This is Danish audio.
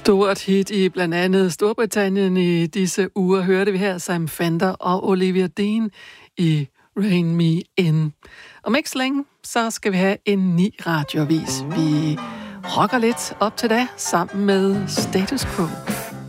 Stort hit i blandt andet Storbritannien i disse uger hørte vi her Sam Fender og Olivia Dean i Rain Me In. Om ikke så længe, så skal vi have en ny radioavis. Vi rocker lidt op til da sammen med Status Quo.